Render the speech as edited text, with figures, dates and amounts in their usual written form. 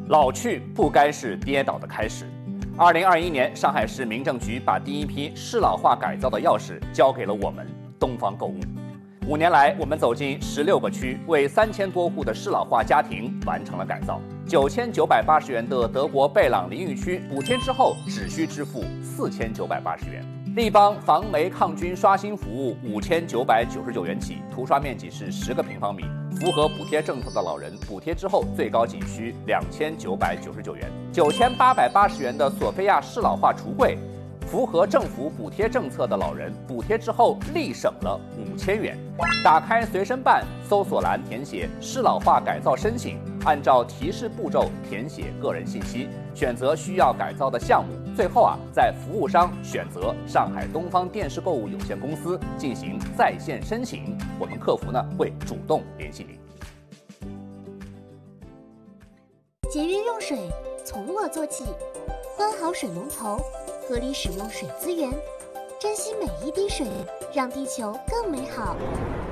老去不该是跌倒的开始。2021年，上海市民政局把第一批适老化改造的钥匙交给了我们东方购物。5年来，我们走进16个区，为3000多户的适老化家庭完成了改造。9980元的德国贝朗淋浴区补贴之后，只需支付4980元。立邦防霉抗菌刷新服务5999元起，涂刷面积是10个平方米。符合补贴政策的老人，补贴之后最高仅需2999元。9880元的索菲亚适老化橱柜，符合政府补贴政策的老人，补贴之后立省了5000元。打开随身办，搜索栏填写适老化改造申请，按照提示步骤填写个人信息，选择需要改造的项目。最后在服务商选择上海东方电视购物有限公司进行在线申请，我们客服会主动联系您。 节约用水，从我做起，关好水龙头，合理使用水资源，珍惜每一滴水，让地球更美好。